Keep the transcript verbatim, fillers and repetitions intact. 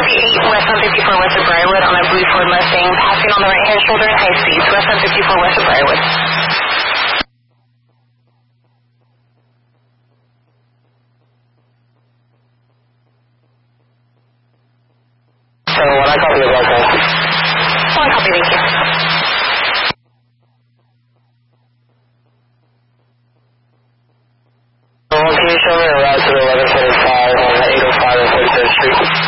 eight, west on fifty-four west of Briarwood on a blue Ford Mustang, passing on the right-hand shoulder at high speeds, west on fifty-four west of Briarwood. So when I copy the broadcast. Oh, I copy, thank you. So can you show me a route to the eleven twenty-five on the eight oh five and forty-third Street?